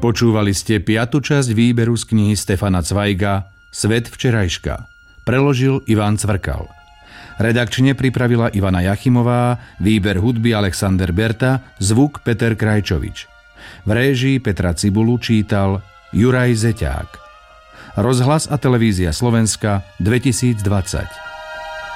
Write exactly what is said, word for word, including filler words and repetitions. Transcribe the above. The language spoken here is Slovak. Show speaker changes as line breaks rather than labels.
Počúvali ste piatu časť výberu z knihy Stefana Cvajga Svet včerajška. Preložil Ivan Cvrkal. Redakčne pripravila Ivana Jachimová, výber hudby Alexander Berta, zvuk Peter Krajčovič. V réžii Petra Cibulu čítal Juraj Zeťák. Rozhlas a televízia Slovenska dvetisícdvadsať.